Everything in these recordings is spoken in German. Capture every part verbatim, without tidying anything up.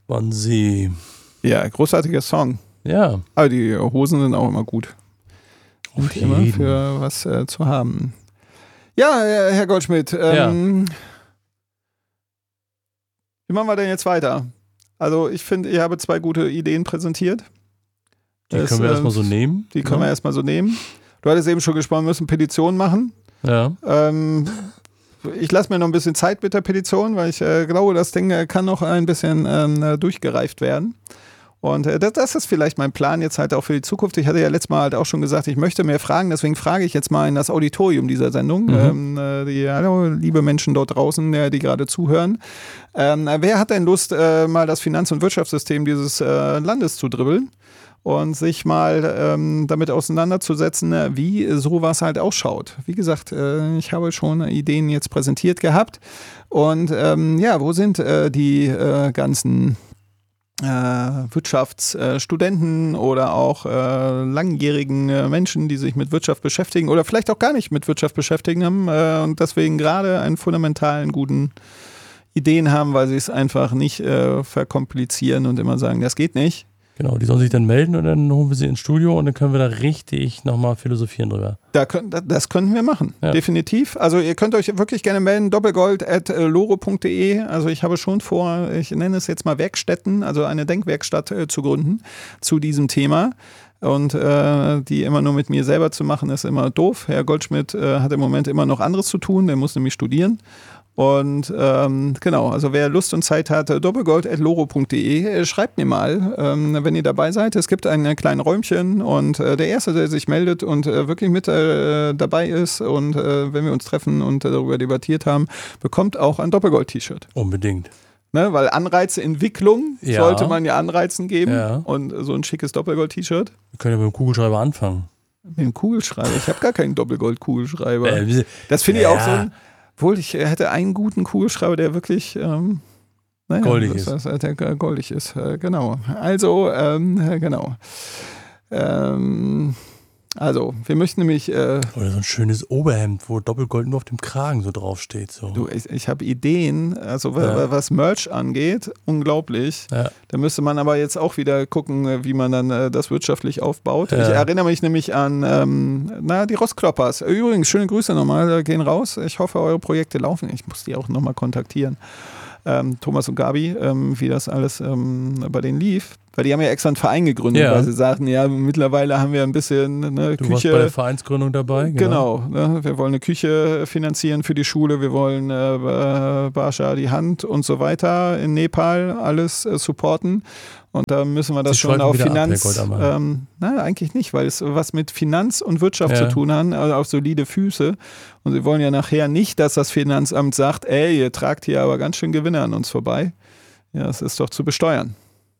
Wannsee. Ja, großartiger Song. Ja. Aber die Hosen sind auch immer gut. Auf Und immer jeden. für was äh, zu haben. Ja, Herr Goldschmidt. Ähm, ja. Wie machen wir denn jetzt weiter? Also ich finde, ihr habt zwei gute Ideen präsentiert. Die das, können wir äh, erstmal so nehmen. Die können ja. wir erstmal so nehmen. Du hattest eben schon gesprochen, wir müssen Petitionen machen. Ja. Ähm, ich lasse mir noch ein bisschen Zeit mit der Petition, weil ich äh, glaube, das Ding äh, kann noch ein bisschen ähm, durchgereift werden. Und äh, das, das ist vielleicht mein Plan jetzt halt auch für die Zukunft. Ich hatte ja letztes Mal halt auch schon gesagt, ich möchte mehr fragen, deswegen frage ich jetzt mal in das Auditorium dieser Sendung. Mhm. Ähm, äh, die, hallo, liebe Menschen dort draußen, äh, die gerade zuhören. Ähm, wer hat denn Lust, äh, mal das Finanz- und Wirtschaftssystem dieses äh, Landes zu dribbeln? Und sich mal ähm, damit auseinanderzusetzen, wie sowas halt ausschaut. Wie gesagt, äh, ich habe schon Ideen jetzt präsentiert gehabt. Und ähm, ja, wo sind äh, die äh, ganzen äh, Wirtschaftsstudenten äh, oder auch äh, langjährigen äh, Menschen, die sich mit Wirtschaft beschäftigen oder vielleicht auch gar nicht mit Wirtschaft beschäftigen haben äh, und deswegen gerade einen fundamentalen guten Ideen haben, weil sie es einfach nicht äh, verkomplizieren und immer sagen, das geht nicht. Genau, die sollen sich dann melden und dann holen wir sie ins Studio und dann können wir da richtig nochmal philosophieren drüber. Da können, das können wir machen, ja. Definitiv. Also ihr könnt euch wirklich gerne melden, doppelgold at loro punkt de. Also ich habe schon vor, ich nenne es jetzt mal Werkstätten, also eine Denkwerkstatt äh, zu gründen zu diesem Thema. Und äh, die immer nur mit mir selber zu machen, ist immer doof. Herr Goldschmidt äh, hat im Moment immer noch anderes zu tun, der muss nämlich studieren. Und ähm, genau, also wer Lust und Zeit hat, doppelgold at loro punkt de, schreibt mir mal, ähm, wenn ihr dabei seid. Es gibt ein kleines Räumchen und äh, der Erste, der sich meldet und äh, wirklich mit äh, dabei ist und äh, wenn wir uns treffen und äh, darüber debattiert haben, bekommt auch ein Doppelgold-T-Shirt. Unbedingt. Ne, weil Anreize-Entwicklung ja. sollte man ja Anreizen geben ja. und so ein schickes Doppelgold-T-Shirt. Wir können ja mit dem Kugelschreiber anfangen. Mit dem Kugelschreiber? Ich habe gar keinen Doppelgold-Kugelschreiber. Äh, das finde ich ja. auch so ein... Obwohl, ich hätte einen guten Kugelschreiber, der wirklich ähm, naja, goldig das, ist. Das, der goldig ist, äh, genau. Also, ähm, genau. Ähm, also, wir möchten nämlich... Äh, Oder so ein schönes Oberhemd, wo Doppelgold nur auf dem Kragen so draufsteht. So. Du, ich, ich habe Ideen, also ja. was Merch angeht, unglaublich. Ja. Da müsste man aber jetzt auch wieder gucken, wie man dann äh, das wirtschaftlich aufbaut. Ja. Ich erinnere mich nämlich an ähm, na, die Rostkloppers. Übrigens, schöne Grüße nochmal, gehen raus. Ich hoffe, eure Projekte laufen. Ich muss die auch nochmal kontaktieren. Ähm, Thomas und Gabi, ähm, wie das alles ähm, bei denen lief. Weil die haben ja extra einen Verein gegründet, ja. weil sie sagten, ja, mittlerweile haben wir ein bisschen eine du Küche. warst bei der Vereinsgründung dabei? Genau, genau ne, wir wollen eine Küche finanzieren für die Schule, wir wollen äh, Bascha die Hand und so weiter in Nepal alles äh, supporten. Und da müssen wir das Sie schon auf Finanz... Ab, ähm, na, eigentlich nicht, weil es was mit Finanz und Wirtschaft ja. zu tun hat, also auf solide Füße. Und sie wollen ja nachher nicht, dass das Finanzamt sagt, ey, ihr tragt hier aber ganz schön Gewinne an uns vorbei. Ja, das ist doch zu besteuern.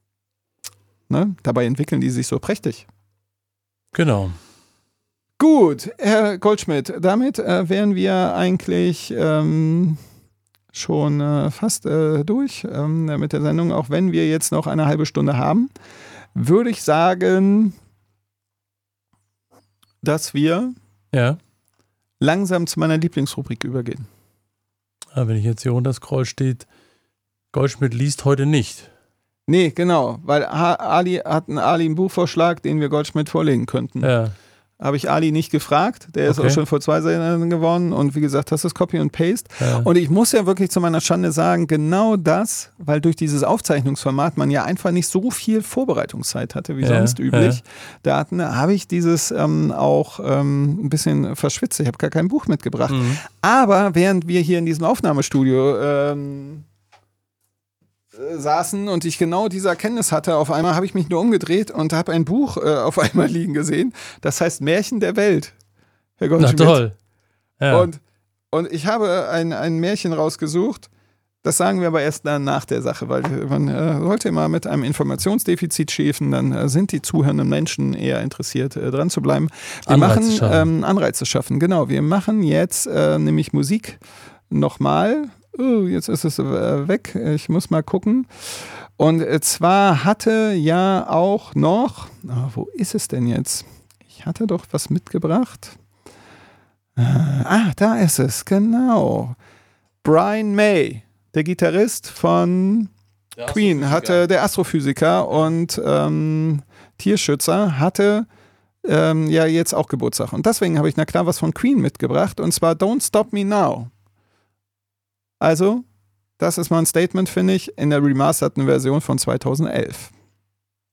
Ne? Dabei entwickeln die sich so prächtig. Genau. Gut, Herr Goldschmidt, damit äh, wären wir eigentlich ähm, schon äh, fast äh, durch ähm, mit der Sendung, auch wenn wir jetzt noch eine halbe Stunde haben, würde ich sagen, dass wir ja. langsam zu meiner Lieblingsrubrik übergehen. Aber wenn ich jetzt hier runter scroll, steht, Goldschmidt liest heute nicht. Nee, genau, weil Ali hat einen Ali einen Buchvorschlag, den wir Goldschmidt vorlegen könnten. Ja. Habe ich Ali nicht gefragt, der ist okay. auch schon vor zwei Sendungen geworden und wie gesagt, das ist Copy und Paste. Ja. Und ich muss ja wirklich zu meiner Schande sagen, genau das, weil durch dieses Aufzeichnungsformat man ja einfach nicht so viel Vorbereitungszeit hatte wie ja. sonst üblich. Ja. Da hatten, habe ich dieses ähm, auch ähm, ein bisschen verschwitzt. Ich habe gar kein Buch mitgebracht. Mhm. Aber während wir hier in diesem Aufnahmestudio ähm, saßen und ich genau diese Erkenntnis hatte, auf einmal habe ich mich nur umgedreht und habe ein Buch äh, auf einmal liegen gesehen, das heißt Märchen der Welt. Herr Goldschmidt. Na toll. Ja. Und, und ich habe ein, ein Märchen rausgesucht, das sagen wir aber erst dann nach der Sache, weil man äh, sollte immer mit einem Informationsdefizit schäfen, dann äh, sind die zuhörenden Menschen eher interessiert, äh, dran zu bleiben. Wir Anreize machen schaffen. Ähm, Anreize schaffen, genau. Wir machen jetzt äh, nämlich Musik nochmal. Oh, jetzt ist es äh, weg. Ich muss mal gucken. Und äh, zwar hatte ja auch noch, oh, wo ist es denn jetzt? Ich hatte doch was mitgebracht. Äh, ah, da ist es, genau. Brian May, der Gitarrist von Der Queen Astrophysiker. hatte, der Astrophysiker und ähm, Tierschützer hatte ähm, ja jetzt auch Geburtstag. Und deswegen habe ich na klar was von Queen mitgebracht und zwar Don't Stop Me Now. Also, das ist mal ein Statement, finde ich, in der remasterten Version von zweitausendelf.